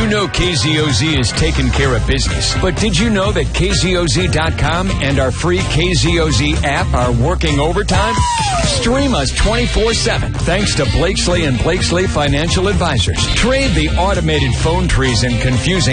know KZOZ is taking care of business, but did you know that KZOZ.com and our free KZOZ app are working overtime? Stream us 24/7 thanks to Blakesley and Blakesley Financial Advisors. Trade the automated phone trees and confusing